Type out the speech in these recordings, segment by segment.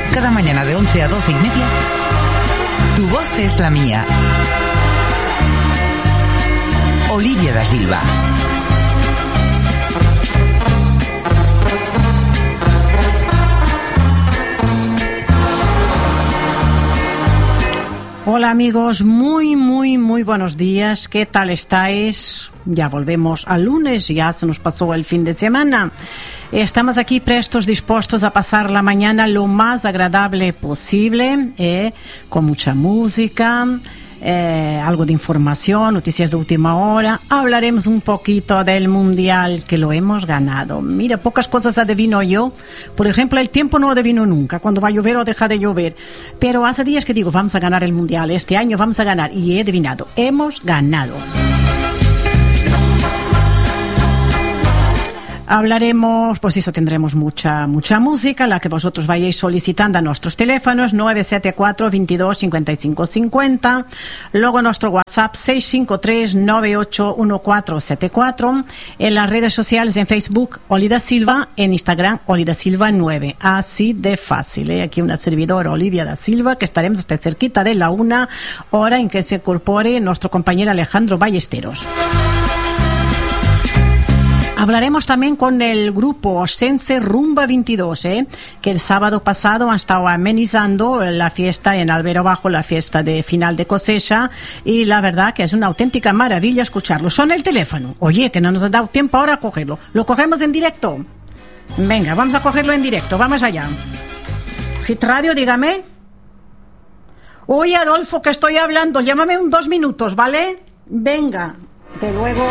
Cada mañana de 11 a 12 y media, tu voz es la mía. Olivia da Silva. Hola amigos, muy buenos días. ¿Qué tal estáis? Ya volvemos al lunes, ya se nos pasó el fin de semana. Estamos aquí prestos, dispuestos a pasar la mañana lo más agradable posible, con mucha música, algo de información, noticias de última hora. Hablaremos un poquito del Mundial, que lo hemos ganado. Mira, pocas cosas adivino yo. Por ejemplo, el tiempo no adivino nunca, cuando va a llover o deja de llover. Pero hace días que digo, vamos a ganar el Mundial, este año vamos a ganar. Y he adivinado, hemos ganado. Hablaremos, pues eso, tendremos mucha música, la que vosotros vayáis solicitando a nuestros teléfonos 974 22 55 50, luego nuestro WhatsApp 653 981474, en las redes sociales, en Facebook Oli da Silva, en Instagram Oli da Silva 9, así de fácil, Aquí una servidora, Olivia da Silva, que estaremos hasta cerquita de la 1 hora en que se incorpore nuestro compañero Alejandro Ballesteros. Hablaremos también con el grupo Osense Rumba 22, que el sábado pasado han estado amenizando la fiesta en Albero Bajo, la fiesta de final de cosecha, y la verdad que es una auténtica maravilla escucharlo. Son el teléfono. Oye, que no nos ha dado tiempo ahora a cogerlo. ¿Lo cogemos en directo? Venga, vamos a cogerlo en directo. Vamos allá. Hit Radio, dígame. Oye, Adolfo, que estoy hablando. Llámame en 2 minutos, ¿vale? Venga. De luego.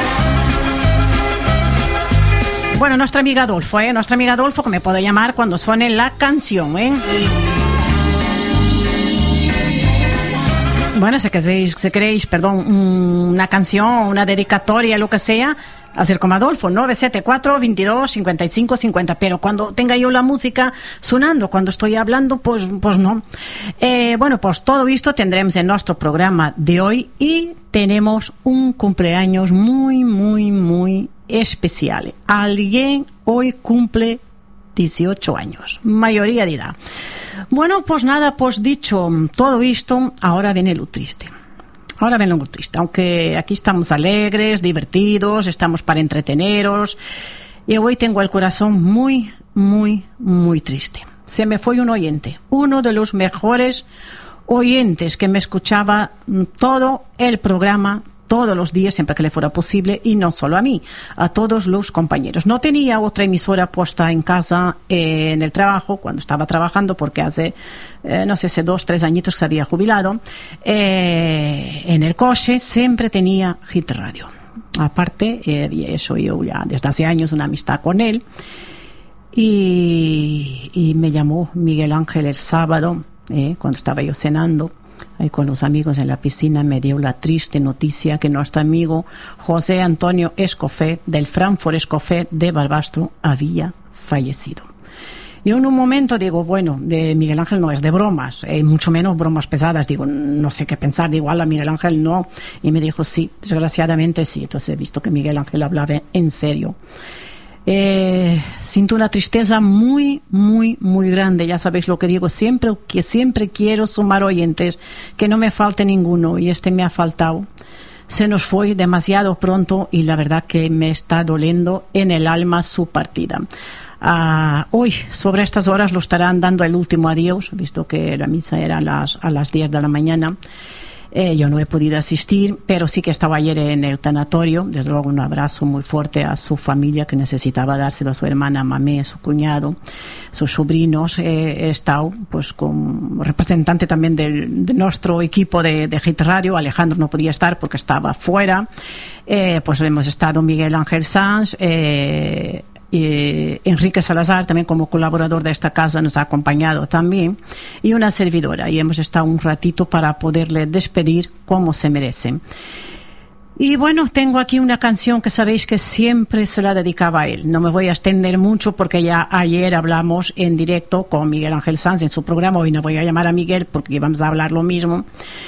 Bueno, nuestra amiga Adolfo, que me puede llamar cuando suene la canción, Bueno, si queréis, una canción, una dedicatoria, lo que sea, hacer como Adolfo, 974 22 55 50. Pero cuando tenga yo la música sonando, cuando estoy hablando, pues no. Bueno, pues todo esto tendremos en nuestro programa de hoy, y tenemos un cumpleaños muy especial. Alguien hoy cumple 18 años, mayoría de edad. Bueno, pues nada, pues dicho todo esto, ahora viene lo triste. Aunque aquí estamos alegres, divertidos, estamos para entreteneros, y hoy tengo el corazón muy triste. Se me fue un oyente, uno de los mejores oyentes, que me escuchaba todo el programa, todos los días, siempre que le fuera posible, y no solo a mí, a todos los compañeros. No tenía otra emisora puesta en casa, en el trabajo, cuando estaba trabajando, porque hace 2-3 añitos que se había jubilado. En el coche siempre tenía Hit Radio. Aparte, eso yo ya desde hace años una amistad con él, y me llamó Miguel Ángel el sábado, cuando estaba yo cenando ahí con los amigos en la piscina. Me dio la triste noticia que nuestro amigo José Antonio Escofet, del Frankfurt Escofet de Barbastro, había fallecido. Y en un momento digo, bueno, de Miguel Ángel no es de bromas, mucho menos bromas pesadas. Digo, no sé qué pensar, digo, a Miguel Ángel no. Y me dijo, sí, desgraciadamente sí. Entonces he visto que Miguel Ángel hablaba en serio. Siento una tristeza muy grande. Ya sabéis lo que digo siempre, que siempre quiero sumar oyentes, que no me falte ninguno, y me ha faltado. Se nos fue demasiado pronto, y la verdad que me está doliendo en el alma su partida. Hoy, sobre estas horas, lo estarán dando el último adiós, visto que la misa era a las 10 de la mañana. Yo no he podido asistir, pero sí que estaba ayer en el tanatorio. Desde luego un abrazo muy fuerte a su familia, que necesitaba dárselo, a su hermana Mamé, a su cuñado, sus sobrinos. He estado pues con representante también de nuestro equipo de Hit Radio. Alejandro no podía estar porque estaba fuera. Pues hemos estado Miguel Ángel Sanz, Enrique Salazar, también como colaborador de esta casa, nos ha acompañado también, y una servidora, y hemos estado un ratito para poderle despedir como se merece. Y bueno, tengo aquí una canción que sabéis que siempre se la dedicaba a él. No me voy a extender mucho porque ya ayer hablamos en directo con Miguel Ángel Sanz en su programa. Hoy no voy a llamar a Miguel porque vamos a hablar lo mismo.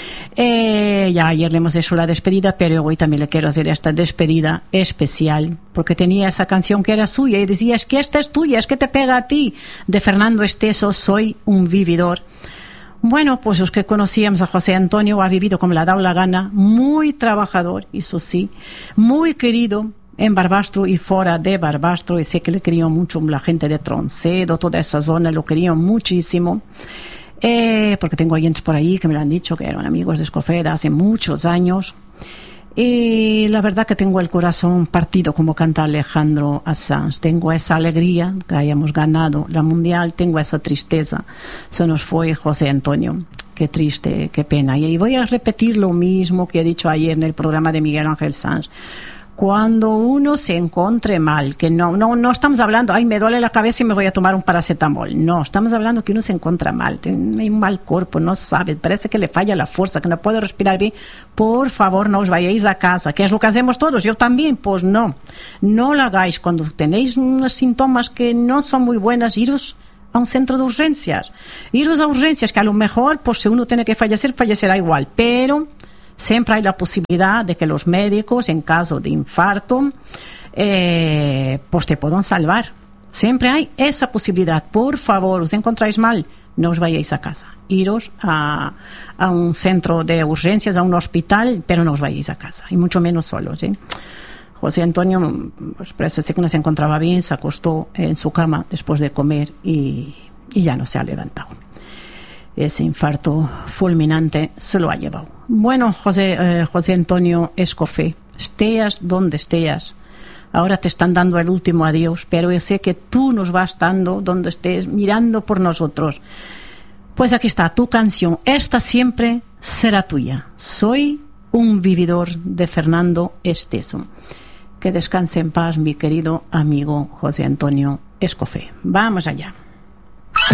Ya ayer le hemos hecho la despedida, pero hoy también le quiero hacer esta despedida especial porque tenía esa canción que era suya y decía, es que esta es tuya, es que te pega a ti, de Fernando Esteso, Soy un vividor. Bueno, pues los que conocíamos a José Antonio, ha vivido como le ha dado la gana, muy trabajador, eso sí, muy querido en Barbastro y fuera de Barbastro, y sé que le querían mucho la gente de Troncedo, toda esa zona, lo querían muchísimo, porque tengo oyentes por ahí que me lo han dicho, que eran amigos de Escofé de hace muchos años. Y la verdad que tengo el corazón partido, como canta Alejandro Sanz. Tengo esa alegría que hayamos ganado la Mundial, tengo esa tristeza. Se nos fue José Antonio. Qué triste, qué pena. Y voy a repetir lo mismo que he dicho ayer en el programa de Miguel Ángel Sanz. Cuando uno se encuentre mal, que no estamos hablando, ay, me duele la cabeza y me voy a tomar un paracetamol. No, estamos hablando que uno se encuentra mal, tiene un mal cuerpo, no sabe, parece que le falla la fuerza, que no puede respirar bien. Por favor, no os vayáis a casa, que es lo que hacemos todos, yo también. Pues no lo hagáis. Cuando tenéis unos síntomas que no son muy buenos, iros a un centro de urgencias. Iros a urgencias, que a lo mejor, pues si uno tiene que fallecer, fallecerá igual, pero siempre hay la posibilidad de que los médicos, en caso de infarto, pues te puedan salvar. Siempre hay esa posibilidad. Por favor, os encontráis mal, no os vayáis a casa. Iros a un centro de urgencias, a un hospital, pero no os vayáis a casa, y mucho menos solos, ¿eh? José Antonio, pues parece que no se encontraba bien, se acostó en su cama después de comer y ya no se ha levantado. Ese infarto fulminante se lo ha llevado. Bueno, José Antonio Escofé, estéas donde estéas, ahora te están dando el último adiós, pero yo sé que tú nos vas dando donde estés, mirando por nosotros. Pues aquí está tu canción, esta siempre será tuya. Soy un vividor, de Fernando Esteso. Que descanse en paz, mi querido amigo José Antonio Escofé. Vamos allá.